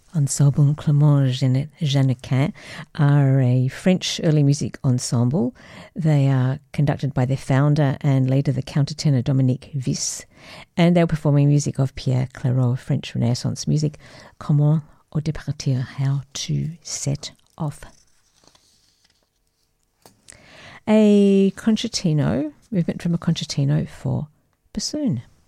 Ensemble Clément Jeannequin are a French early music ensemble. They are conducted by their founder and leader, the countertenor Dominique Viss, and they're performing music of Pierre Clairaut, French Renaissance music. Comment au départir, how to set off. A concertino, movement from a concertino for bassoon.